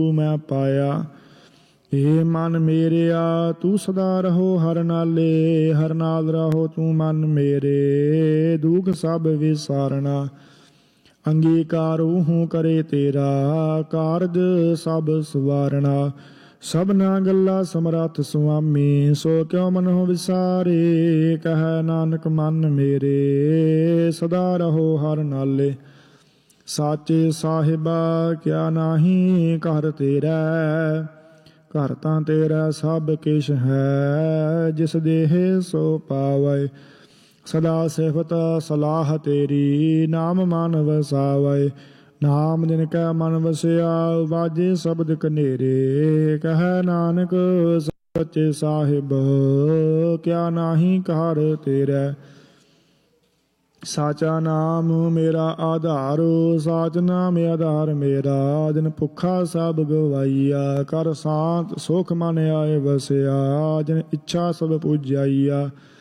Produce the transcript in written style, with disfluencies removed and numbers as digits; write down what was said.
ਮੈਂ ਪਾਇਆ। ਏ ਮਨ ਮੇਰਿਆ ਤੂੰ ਸਦਾ ਰਹੋ ਹਰ ਨਾਲੇ, ਹਰ ਨਾਲ ਰਹੋ ਤੂੰ ਮਨ ਮੇਰੇ, ਦੁਖ ਸਭ ਵਿਸਾਰਨਾ। ਅੰਗੀਕਾਰੋ ਹੂੰ ਕਰੇ ਤੇਰਾ, ਕਾਰਜ ਸਭ ਸਵਾਰਨਾ। ਸਭਨਾ ਗੱਲਾਂ ਸਮਰੱਥ ਸੁਆਮੀ, ਸੋ ਕਿਉ ਮਨਹੁ ਵਿਸਾਰੇ। ਕਹਿ ਨਾਨਕ ਮਨ ਮੇਰੇ, ਸਦਾ ਰਹੋ ਹਰ ਨਾਲੇ। ਸਾਚੇ ਸਾਹਿਬਾ ਕਿਆ ਨਾਹੀ ਘਰ ਤੇਰਾ, ਘਰ ਤਾਂ ਤੇਰਾ ਸਭ ਕਿਛ ਹੈ, ਜਿਸ ਦੇਹ ਸੋ ਪਾਵੈ। ਸਦਾ ਸਿਫਤ ਸਲਾਹ ਤੇਰੀ, ਨਾਮ ਮਨ ਵਸਾਵੈ। ਨਾਮ ਜਿਨ ਕੈ ਮਨ ਵਸਿਆ, ਵਾਜੇ ਸ਼ਬਦ ਕਨੇਰੇ। ਕਹਿ ਨਾਨਕ ਸੱਚੇ ਸਾਹਿਬ ਕਿਆ ਨਾਹੀ ਘਰ ਤੇਰਾ। ਸਾਚਾ ਨਾਮ ਮੇਰਾ ਆਧਾਰ, ਸਾਚ ਨਾਮ ਆਧਾਰ ਮੇਰਾ। ਜਿਨ ਭੁੱਖਾ ਸਭ ਗਵਾਈਆ, ਕਰ ਸਾਂਤ ਸੁਖ ਮਨ ਆਏ ਵਸਿਆ। ਜਿਨ ਇੱਛਾ ਸਭ ਪੁਜਾਈਆ,